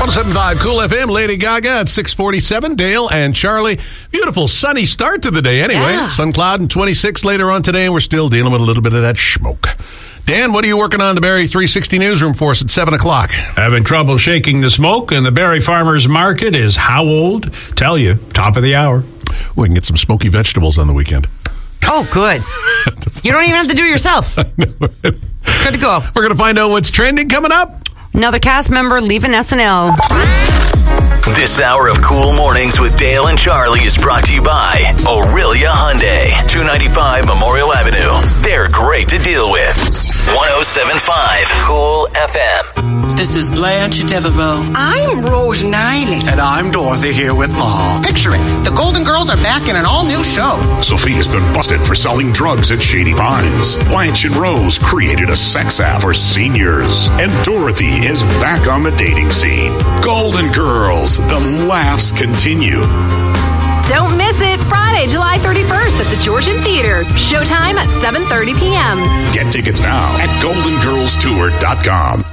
107.5 Cool FM, Lady Gaga at 6:47. Dale and Charlie. Beautiful sunny start to the day anyway. Yeah. Sun cloud and 26 later on today, and we're still dealing with a little bit of that smoke. Dan, what are you working on in the Barrie 360 newsroom for us at 7 o'clock? Having trouble shaking the smoke, and the Barrie Farmers Market is how old? Tell you, top of the hour. We can get some smoky vegetables on the weekend. Oh, good. You don't even have to do it yourself. Good to go. We're going to find out what's trending coming up. Another cast member leaving SNL. This hour of Cool Mornings with Dale and Charlie is brought to you by Aurelia Hyundai, 295 Memorial Avenue. They're great to deal with. 107.5 Cool FM. This is Blanche Devereaux. I'm Rose Nylund. And I'm Dorothy here with Paul. Picture it. The Golden Girls are back in an all-new show. Sophia's been busted for selling drugs at Shady Pines. Blanche and Rose created a sex app for seniors. And Dorothy is back on the dating scene. Golden Girls, the laughs continue. Don't miss it. Friday, July 31st at the Georgian Theater. Showtime at 7:30 p.m. Get tickets now at GoldenGirlsTour.com.